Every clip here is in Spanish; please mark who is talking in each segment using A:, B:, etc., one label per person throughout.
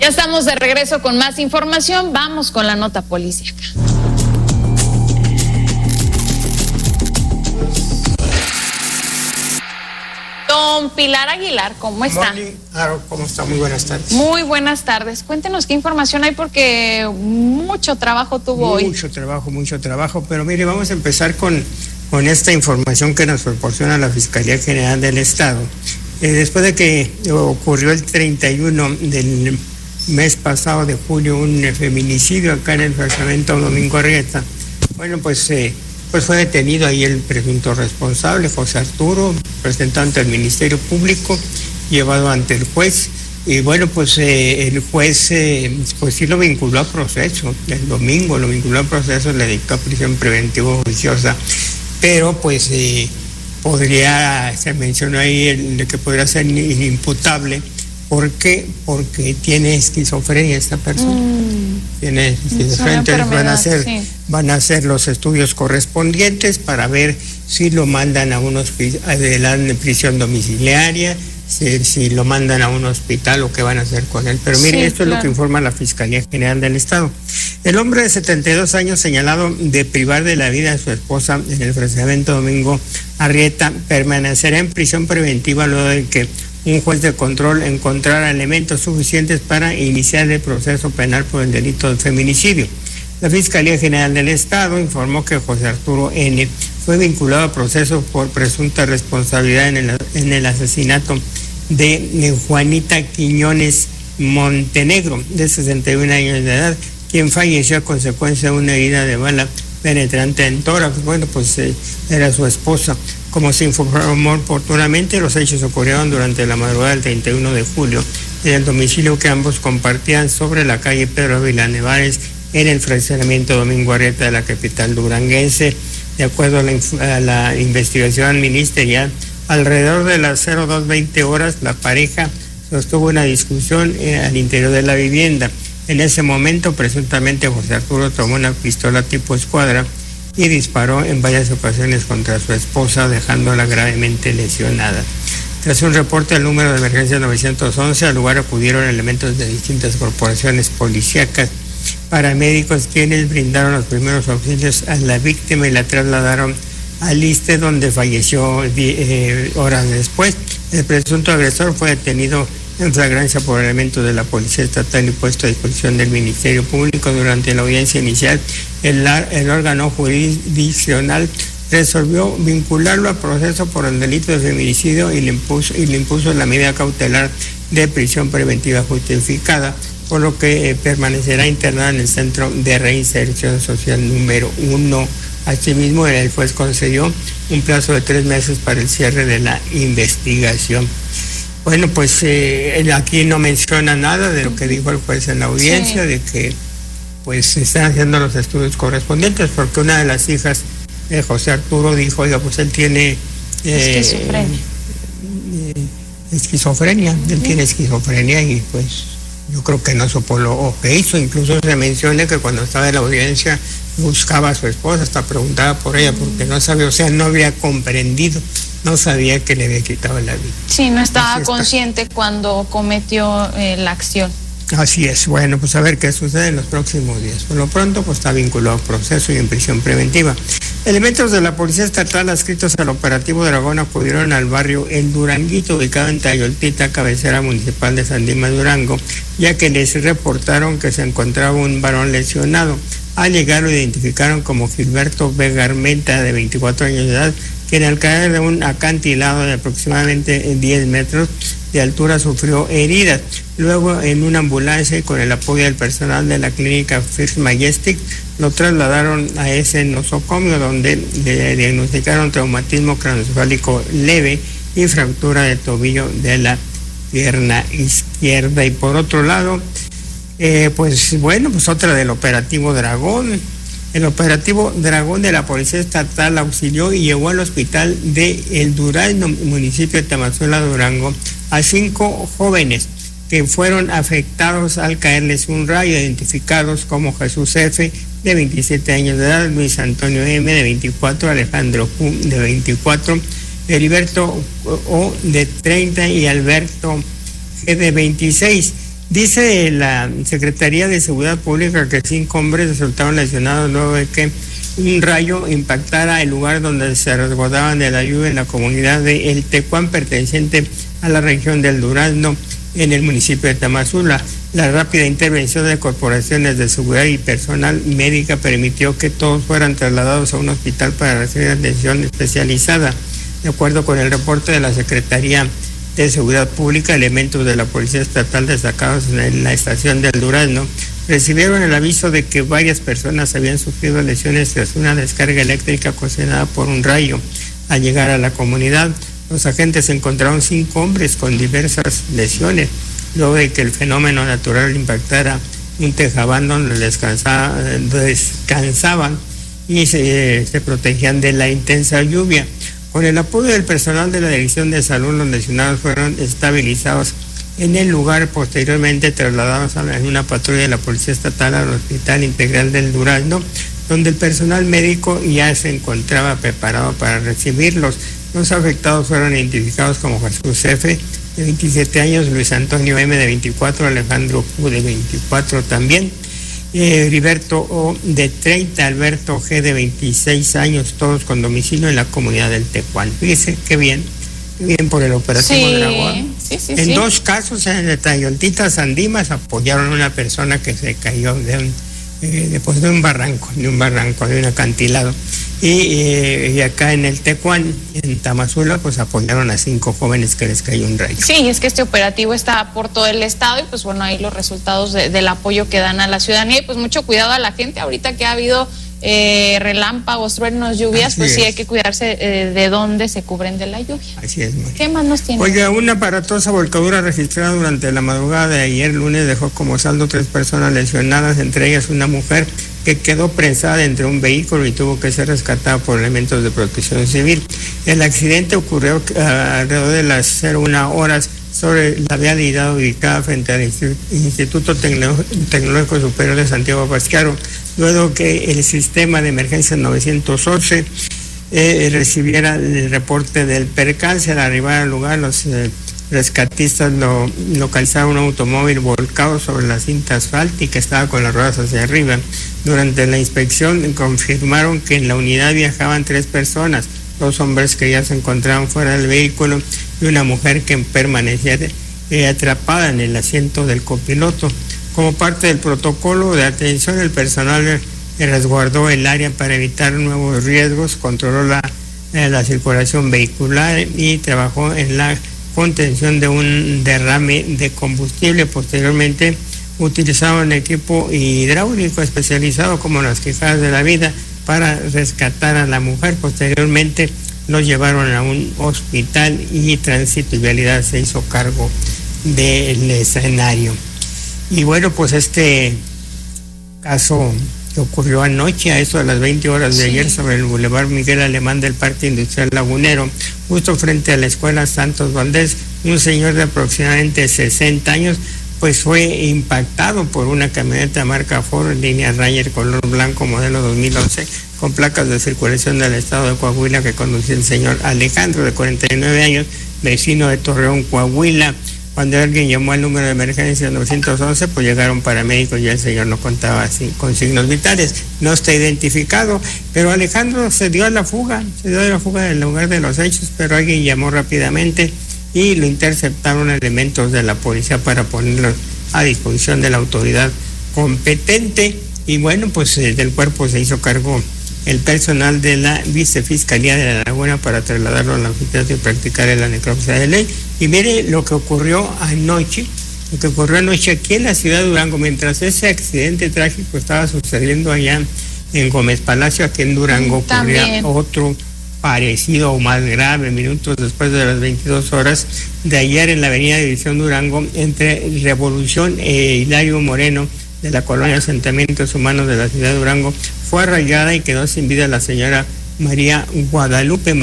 A: Ya estamos de regreso con más información. Vamos con la nota policíaca. Don Pilar Aguilar, ¿cómo está?
B: ¿Cómo está? Muy buenas tardes.
A: Muy buenas tardes. Cuéntenos qué información hay porque mucho trabajo tuvo hoy.
B: Mucho trabajo, pero mire, vamos a empezar con esta información que nos proporciona la Fiscalía General del Estado. Después de que ocurrió el 31 del mes pasado de julio un feminicidio acá en el fraccionamiento Domingo Arrieta, bueno, pues fue detenido ahí el presunto responsable, José Arturo, presentado ante el Ministerio Público, llevado ante el juez, y bueno, pues el juez pues sí lo vinculó a proceso, el domingo lo vinculó a proceso, le dictó prisión preventiva oficiosa, pero pues se mencionó ahí que podría ser inimputable. ¿Por qué? Porque tiene esquizofrenia esta persona. Tiene esquizofrenia, entonces van a hacer los estudios correspondientes para ver si lo mandan a adelante prisión domiciliaria, si lo mandan a un hospital o qué van a hacer con él. Pero mire, esto es lo que informa la Fiscalía General del Estado. El hombre de 72 años señalado de privar de la vida a su esposa en el fraccionamiento Domingo Arrieta permanecerá en prisión preventiva luego de que un juez de control encontrara elementos suficientes para iniciar el proceso penal por el delito de feminicidio. La Fiscalía General del Estado informó que José Arturo N. fue vinculado a proceso por presunta responsabilidad en el asesinato de Juanita Quiñones Montenegro, de 61 años de edad, quien falleció a consecuencia de una herida de bala penetrante en tórax. Bueno, pues era su esposa. Como se informó oportunamente, los hechos ocurrieron durante la madrugada del 31 de julio en el domicilio que ambos compartían sobre la calle Pedro Ávila Nevares en el fraccionamiento Domingo Arrieta de la capital duranguense. De acuerdo a la investigación ministerial, alrededor de las 02:20 horas la pareja sostuvo una discusión al interior de la vivienda. En ese momento, presuntamente, José Arturo tomó una pistola tipo escuadra y disparó en varias ocasiones contra su esposa, dejándola gravemente lesionada. Tras un reporte al número de emergencia 911, al lugar acudieron elementos de distintas corporaciones policíacas, paramédicos, quienes brindaron los primeros auxilios a la víctima y la trasladaron al ISSSTE, donde falleció horas después. El presunto agresor fue detenido en flagrancia por elementos de la Policía Estatal y puesto a disposición del Ministerio Público. Durante la audiencia inicial, el órgano jurisdiccional resolvió vincularlo a proceso por el delito de feminicidio y le impuso la medida cautelar de prisión preventiva justificada, por lo que permanecerá internado en el Centro de Reinserción Social número 1. Asimismo, el juez concedió un plazo de 3 meses para el cierre de la investigación. Bueno, pues aquí no menciona nada de lo que dijo el juez en la audiencia, de que pues se están haciendo los estudios correspondientes, porque una de las hijas de José Arturo dijo, oiga, pues él tiene esquizofrenia, él tiene esquizofrenia y pues yo creo que no supo lo que hizo. Incluso se menciona que cuando estaba en la audiencia buscaba a su esposa, hasta preguntaba por ella, porque no sabía, o sea, no había comprendido, no sabía que le había quitado la vida.
A: Sí, no estaba consciente cuando cometió la acción.
B: Así es. Bueno, pues a ver qué sucede en los próximos días. Por lo pronto, pues está vinculado a proceso y en prisión preventiva. Elementos de la Policía Estatal adscritos al operativo Dragón acudieron al barrio El Duranguito, ubicado en Tayoltita, cabecera municipal de San Dimas, Durango, ya que les reportaron que se encontraba un varón lesionado. Al llegar lo identificaron como Gilberto Vega Armenta, de 24 años de edad, quien al caer de un acantilado de aproximadamente 10 metros de altura sufrió heridas. Luego, en una ambulancia y con el apoyo del personal de la clínica First Majestic, lo trasladaron a ese nosocomio, donde le diagnosticaron traumatismo craneoencefálico leve y fractura de tobillo de la pierna izquierda. Y por otro lado, pues otra del operativo Dragón. El operativo Dragón de la Policía Estatal auxilió y llevó al hospital de El Durazno, municipio de Tamazuela, Durango, a 5 jóvenes que fueron afectados al caerles un rayo, identificados como Jesús F., de 27 años de edad, Luis Antonio M., de 24, Alejandro Q., de 24, Heriberto O., de 30 y Alberto G., de 26. Dice la Secretaría de Seguridad Pública que 5 hombres resultaron lesionados luego de que un rayo impactara el lugar donde se resguardaban de la lluvia en la comunidad de El Tecuán, perteneciente a la región del Durazno, en el municipio de Tamazula. La rápida intervención de corporaciones de seguridad y personal médica permitió que todos fueran trasladados a un hospital para recibir atención especializada. De acuerdo con el reporte de la Secretaría de Seguridad Pública, elementos de la Policía Estatal destacados en la estación del Durazno recibieron el aviso de que varias personas habían sufrido lesiones tras una descarga eléctrica ocasionada por un rayo. Al llegar a la comunidad, los agentes encontraron 5 hombres con diversas lesiones, luego de que el fenómeno natural impactara un tejabán donde descansaban y se protegían de la intensa lluvia. Con el apoyo del personal de la Dirección de Salud, los lesionados fueron estabilizados en el lugar, posteriormente trasladados en una patrulla de la Policía Estatal al Hospital Integral del Durazno, donde el personal médico ya se encontraba preparado para recibirlos. Los afectados fueron identificados como Jesús F., de 27 años, Luis Antonio M., de 24, Alejandro Q., de 24 también, Heriberto O., de 30, Alberto G., de 26 años, todos con domicilio en la comunidad del Tecuán. Fíjese qué bien por el operativo Dragón. En 2 casos, en el Tayoltita Sandimas, apoyaron a una persona que se cayó de un barranco, de un acantilado. Y acá en el Tecuán, en Tamazula, pues apoyaron a 5 jóvenes que les cayó un rayo.
A: Sí, es que este operativo está por todo el estado y pues bueno, ahí los resultados del apoyo que dan a la ciudadanía y pues mucho cuidado a la gente ahorita que ha habido relámpagos, truenos, lluvias. Así pues sí, hay que cuidarse de dónde se cubren de la lluvia.
B: Así es, María.
A: ¿Qué más nos tiene?
B: Oiga, una aparatosa volcadura registrada durante la madrugada de ayer lunes dejó como saldo 3 personas lesionadas, entre ellas una mujer que quedó prensada entre un vehículo y tuvo que ser rescatada por elementos de protección civil. El accidente ocurrió alrededor de las 01 horas sobre la vialidad ubicada frente al Instituto Tecnológico Superior de Santiago Pasquiaro, luego que el sistema de emergencia 911 recibiera el reporte del percance. Al arribar al lugar, los rescatistas localizaron un automóvil volcado sobre la cinta asfáltica que estaba con las ruedas hacia arriba. Durante la inspección confirmaron que en la unidad viajaban 3 personas, 2 hombres que ya se encontraban fuera del vehículo y una mujer que permanecía atrapada en el asiento del copiloto. Como parte del protocolo de atención, el personal resguardó el área para evitar nuevos riesgos, controló la circulación vehicular y trabajó en la contención de un derrame de combustible. Posteriormente utilizaron equipo hidráulico especializado como las Quijadas de la Vida para rescatar a la mujer. Posteriormente los llevaron a un hospital y Tránsito y Vialidad se hizo cargo del escenario. Y bueno, pues este caso que ocurrió anoche a eso de las 20 horas de ayer sobre el Boulevard Miguel Alemán del Parque Industrial Lagunero, justo frente a la Escuela Santos Valdés, un señor de aproximadamente 60 años pues fue impactado por una camioneta marca Ford línea Ranger color blanco modelo 2011 con placas de circulación del estado de Coahuila, que conducía el señor Alejandro, de 49 años, vecino de Torreón, Coahuila. Cuando alguien llamó al número de emergencia 911, pues llegaron paramédicos y el señor no contaba con signos vitales. No está identificado, pero Alejandro se dio a la fuga del lugar de los hechos, pero alguien llamó rápidamente y lo interceptaron elementos de la policía para ponerlo a disposición de la autoridad competente. Y bueno, pues del cuerpo se hizo cargo el personal de la Vicefiscalía de La Laguna para trasladarlo a la anfiteatro y practicar la necropsia de ley. Y mire lo que ocurrió anoche aquí en la ciudad de Durango, mientras ese accidente trágico estaba sucediendo allá en Gómez Palacio, aquí en Durango ocurría otro parecido o más grave, minutos después de las 22 horas de ayer en la avenida División Durango, entre Revolución e Hilario Moreno, de la colonia Asentamientos Humanos de la ciudad de Durango. Fue arrollada y quedó sin vida la señora Guadalupe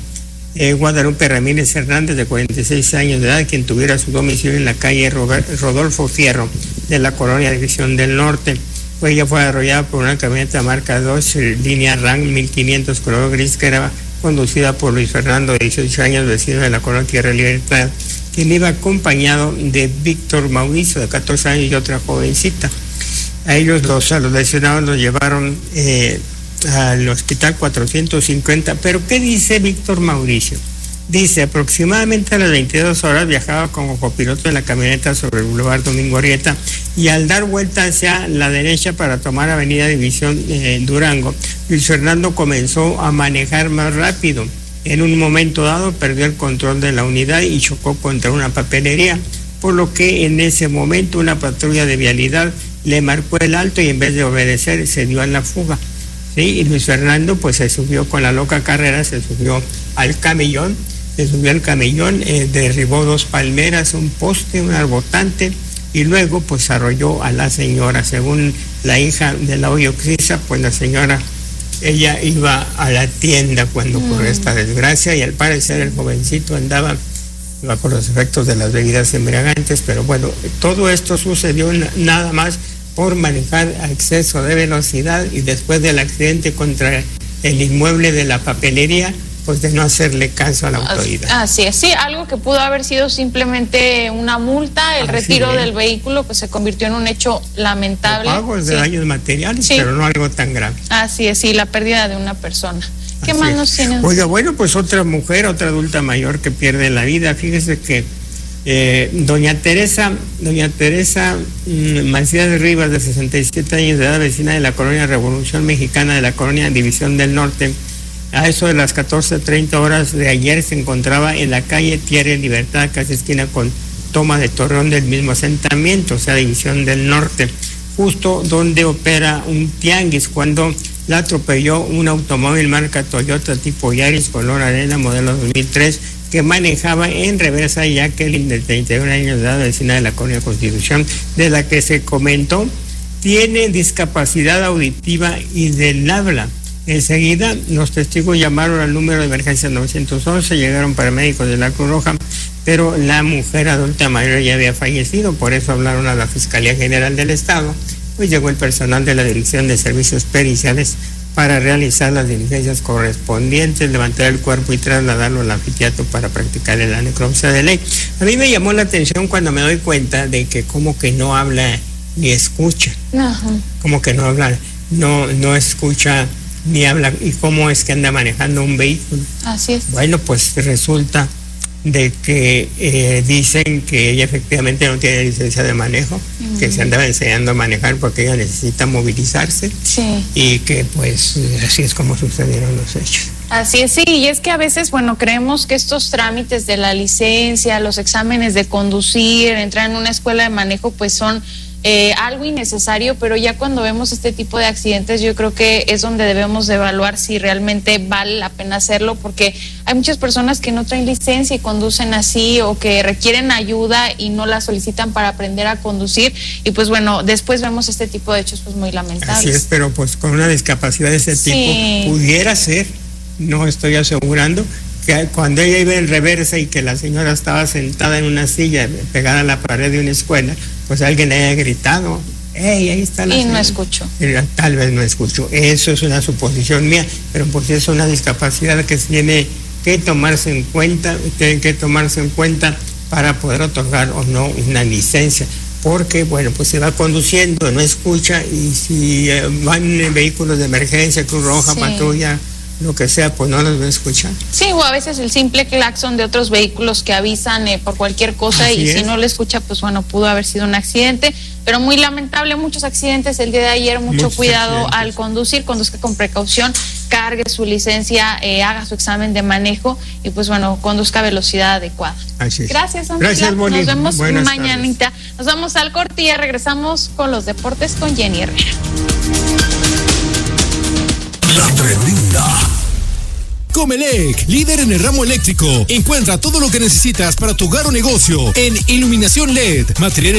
B: Ramírez Hernández, de 46 años de edad, quien tuviera su domicilio en la calle Rodolfo Fierro de la colonia División del Norte. Ella fue arrollada por una camioneta marca Dodge línea Ram 1500 color gris, que era conducida por Luis Fernando, de 18 años, vecino de la colonia Tierra Libertad, quien iba acompañado de Víctor Mauricio, de 14 años, y otra jovencita. A ellos, a los lesionados, los llevaron al hospital 450. Pero ¿qué dice Víctor Mauricio? Dice, aproximadamente a las 22 horas viajaba como copiloto de la camioneta sobre el Boulevard Domingo Arrieta, y al dar vuelta hacia la derecha para tomar Avenida División Durango, Luis Fernando comenzó a manejar más rápido. En un momento dado perdió el control de la unidad y chocó contra una papelería, por lo que en ese momento una patrulla de vialidad le marcó el alto y en vez de obedecer se dio a la fuga. ¿Sí? Y Luis Fernando pues se subió con la loca carrera, se subió al camellón, derribó 2 palmeras, un poste, un arbotante, y luego pues arrolló a la señora. Según la hija de la Oyoxisa, pues la señora, ella iba a la tienda cuando ocurrió esta desgracia, y al parecer el jovencito andaba bajo los efectos de las bebidas embriagantes. Pero bueno, todo esto sucedió nada más por manejar a exceso de velocidad, y después del accidente contra el inmueble de la papelería, pues de no hacerle caso a la autoridad.
A: Así es, sí, algo que pudo haber sido simplemente una multa, el retiro del vehículo, pues se convirtió en un hecho lamentable.
B: Pagos de daños materiales, pero no algo tan grave.
A: Así es, sí, la pérdida de una persona. ¿Qué más nos tienen?
B: Oiga, bueno, pues otra mujer, otra adulta mayor que pierde la vida. Fíjese que doña Teresa Macías Rivas, de 67 años de edad, vecina de la colonia Revolución Mexicana, de la colonia División del Norte, a eso de las 14:30 horas de ayer se encontraba en la calle Tierra y Libertad, casi esquina con Toma de Torreón, del mismo asentamiento, o sea, División del Norte, justo donde opera un tianguis, cuando la atropelló un automóvil marca Toyota tipo Yaris color arena modelo 2003, que manejaba en reversa Jacqueline, de 31 años de edad, vecina de la colonia Constitución, de la que se comentó tiene discapacidad auditiva y del habla. Enseguida los testigos llamaron al número de emergencia 911, llegaron paramédicos de la Cruz Roja, pero la mujer adulta mayor ya había fallecido. Por eso hablaron a la Fiscalía General del Estado. Pues llegó el personal de la Dirección de Servicios Periciales para realizar las diligencias correspondientes, levantar el cuerpo y trasladarlo al anfiteatro para practicarle la necropsia de ley. A mí me llamó la atención cuando me doy cuenta de que como que no habla ni escucha. Como que no habla, no escucha ni habla. ¿Y cómo es que anda manejando un vehículo?
A: Así es.
B: Bueno, pues resulta de que dicen que ella efectivamente no tiene licencia de manejo, que se andaba enseñando a manejar porque ella necesita movilizarse, y que pues así es como sucedieron los hechos.
A: Así es, sí, y es que a veces, bueno, creemos que estos trámites de la licencia, los exámenes de conducir, entrar en una escuela de manejo, pues son algo innecesario, pero ya cuando vemos este tipo de accidentes, yo creo que es donde debemos de evaluar si realmente vale la pena hacerlo, porque hay muchas personas que no traen licencia y conducen así, o que requieren ayuda y no la solicitan para aprender a conducir, y pues bueno, después vemos este tipo de hechos pues muy lamentables.
B: Así es, pero pues con una discapacidad de ese tipo pudiera ser, no estoy asegurando, que cuando ella iba en reversa y que la señora estaba sentada en una silla pegada a la pared de una escuela, pues alguien le haya gritado, ¡hey, ahí está la señora!
A: Y no escuchó.
B: Tal vez no escuchó. Eso es una suposición mía, pero pues es una discapacidad que tiene que tomarse en cuenta, para poder otorgar o no una licencia. Porque, bueno, pues se va conduciendo, no escucha, y si van en vehículos de emergencia, Cruz Roja, patrulla, lo que sea, pues no los va a escuchar.
A: Sí, o a veces el simple claxon de otros vehículos que avisan por cualquier cosa. Así y si no le escucha, pues bueno, pudo haber sido un accidente, pero muy lamentable, muchos accidentes el día de ayer. Mucho cuidado al conducir, conduzca con precaución, cargue su licencia, haga su examen de manejo y pues bueno, conduzca a velocidad adecuada.
B: Así es.
A: Gracias, Ángela.
B: Gracias, Moni.
A: Nos vemos mañanita.
B: Tardes.
A: Nos vamos al corte y ya regresamos con los deportes con Jenny Herrera.
C: La Tremenda. Comelec, líder en el ramo eléctrico. Encuentra todo lo que necesitas para tu hogar o negocio en iluminación LED, material